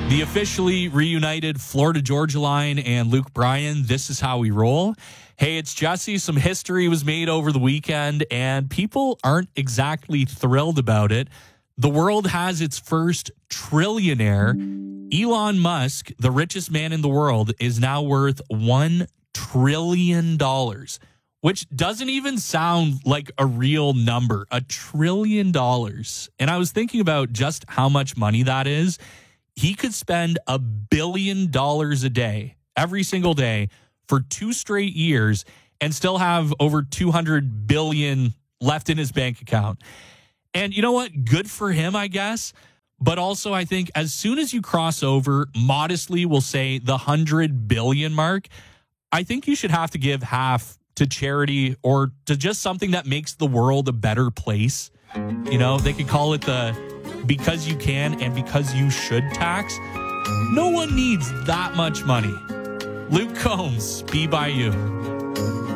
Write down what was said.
The officially reunited Florida Georgia Line and Luke Bryan, this is how we roll. Hey, it's Jesse. Some history was made over the weekend, and people aren't exactly thrilled about it. The world has its first trillionaire. Elon Musk, the richest man in the world, is now worth $1 trillion, which doesn't even sound like a real number, $1 trillion. And I was thinking about just how much money that is. He could spend $1 billion a day, every single day, for 2 straight years and still have over 200 billion left in his bank account. And you know what? Good for him, I guess. But also, I think as soon as you cross over, modestly, we'll say the 100 billion mark, I think you should have to give half to charity or to just something that makes the world a better place. You know, they could call it the because you can and because you should tax. No one needs that much money. Luke Combs, Be By You.